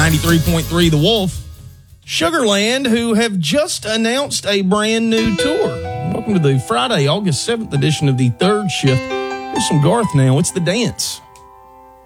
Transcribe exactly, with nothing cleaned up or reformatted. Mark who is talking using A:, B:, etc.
A: ninety-three point three The Wolf. Sugarland, who have just announced a brand new tour. Welcome to the Friday, August seventh edition of the Third Shift. Here's some Garth now. It's The Dance.